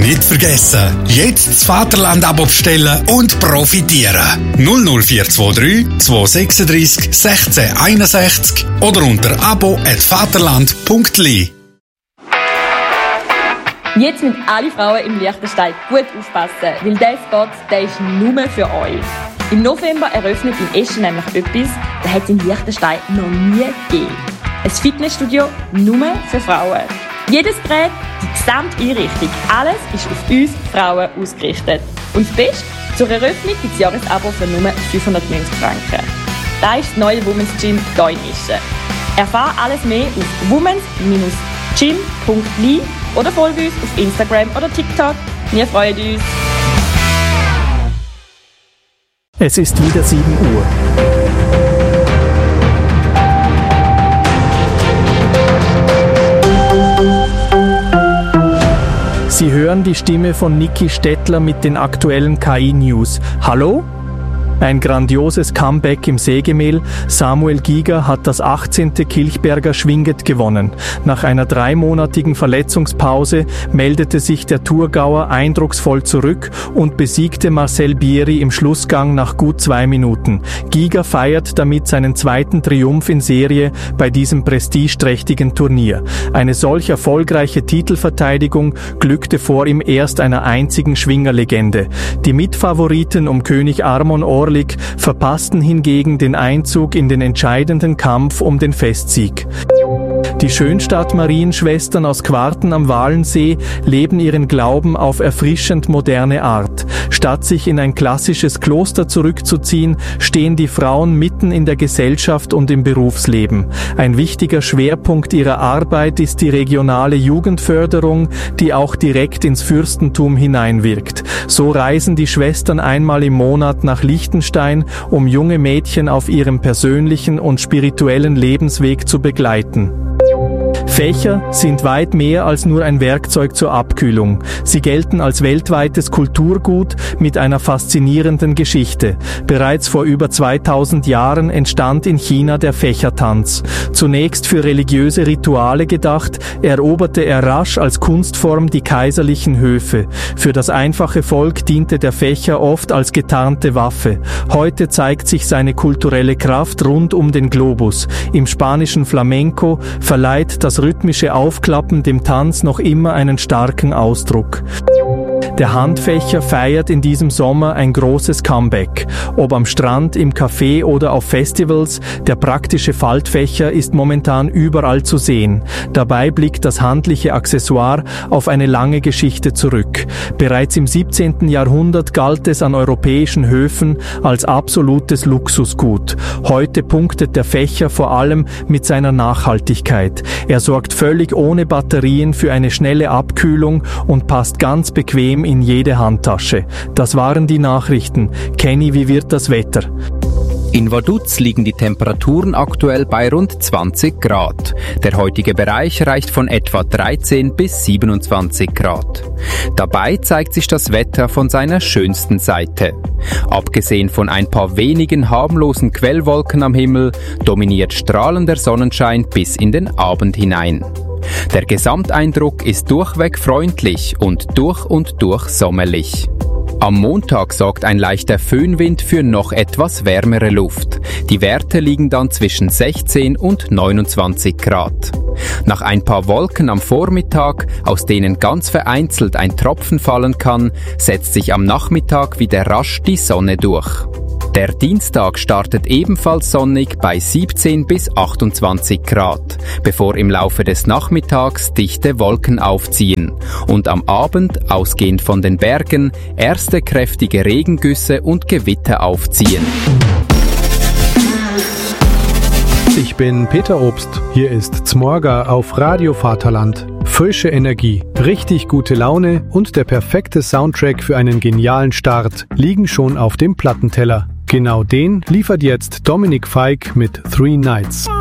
Nicht vergessen, jetzt das Vaterland-Abo bestellen und profitieren. 00423 236 1661 oder unter abo@vaterland.li. Jetzt müssen alle Frauen im Liechtenstein gut aufpassen, weil dieser Spot, der ist nur für euch. Im November eröffnet in Eschen nämlich etwas, das hat es in Liechtenstein noch nie gegeben. Ein Fitnessstudio nur für Frauen. Jedes Gerät, die gesamte Einrichtung, alles ist auf uns Frauen ausgerichtet. Und das Beste, zur Eröffnung gibt es Jahresabo für nur 590 Franken. Das ist das neue Women's Gym hier in Eschen. Erfahre alles mehr auf womens-gym.li oder folge uns auf Instagram oder TikTok. Wir freuen uns. Es ist wieder 7 Uhr. Sie hören die Stimme von Niki Stettler mit den aktuellen KI-News. Hallo? Ein grandioses Comeback im Sägemehl. Samuel Giger hat das 18. Kilchberger Schwinget gewonnen. Nach einer 3-monatigen Verletzungspause meldete sich der Thurgauer eindrucksvoll zurück und besiegte Marcel Bieri im Schlussgang nach gut 2 Minuten. Giger feiert damit seinen 2. Triumph in Serie bei diesem prestigeträchtigen Turnier. Eine solch erfolgreiche Titelverteidigung glückte vor ihm erst einer einzigen Schwingerlegende. Die Mitfavoriten um König Armon Orlik verpassten hingegen den Einzug in den entscheidenden Kampf um den Festsieg. Die Schönstadt-Marienschwestern aus Quarten am Walensee leben ihren Glauben auf erfrischend moderne Art. Statt sich in ein klassisches Kloster zurückzuziehen, stehen die Frauen mitten in der Gesellschaft und im Berufsleben. Ein wichtiger Schwerpunkt ihrer Arbeit ist die regionale Jugendförderung, die auch direkt ins Fürstentum hineinwirkt. So reisen die Schwestern einmal im Monat nach Liechtenstein, um junge Mädchen auf ihrem persönlichen und spirituellen Lebensweg zu begleiten. Fächer sind weit mehr als nur ein Werkzeug zur Abkühlung. Sie gelten als weltweites Kulturgut mit einer faszinierenden Geschichte. Bereits vor über 2000 Jahren entstand in China der Fächertanz. Zunächst für religiöse Rituale gedacht, eroberte er rasch als Kunstform die kaiserlichen Höfe. Für das einfache Volk diente der Fächer oft als getarnte Waffe. Heute zeigt sich seine kulturelle Kraft rund um den Globus. Im spanischen Flamenco verleiht das rhythmische Aufklappen dem Tanz noch immer einen starken Ausdruck. Der Handfächer feiert in diesem Sommer ein großes Comeback. Ob am Strand, im Café oder auf Festivals, der praktische Faltfächer ist momentan überall zu sehen. Dabei blickt das handliche Accessoire auf eine lange Geschichte zurück. Bereits im 17. Jahrhundert galt es an europäischen Höfen als absolutes Luxusgut. Heute punktet der Fächer vor allem mit seiner Nachhaltigkeit. Er sorgt völlig ohne Batterien für eine schnelle Abkühlung und passt ganz bequem in jede Handtasche. Das waren die Nachrichten. Kenny, wie wird das Wetter? In Vaduz liegen die Temperaturen aktuell bei rund 20 Grad. Der heutige Bereich reicht von etwa 13 bis 27 Grad. Dabei zeigt sich das Wetter von seiner schönsten Seite. Abgesehen von ein paar wenigen harmlosen Quellwolken am Himmel, dominiert strahlender Sonnenschein bis in den Abend hinein. Der Gesamteindruck ist durchweg freundlich und durch sommerlich. Am Montag sorgt ein leichter Föhnwind für noch etwas wärmere Luft. Die Werte liegen dann zwischen 16 und 29 Grad. Nach ein paar Wolken am Vormittag, aus denen ganz vereinzelt ein Tropfen fallen kann, setzt sich am Nachmittag wieder rasch die Sonne durch. Der Dienstag startet ebenfalls sonnig bei 17 bis 28 Grad, bevor im Laufe des Nachmittags dichte Wolken aufziehen und am Abend, ausgehend von den Bergen, erste kräftige Regengüsse und Gewitter aufziehen. Ich bin Peter Obst. Hier ist Zmorga auf Radio Vaterland. Frische Energie, richtig gute Laune und der perfekte Soundtrack für einen genialen Start liegen schon auf dem Plattenteller. Genau den liefert jetzt Dominik Feig mit 3 Nights.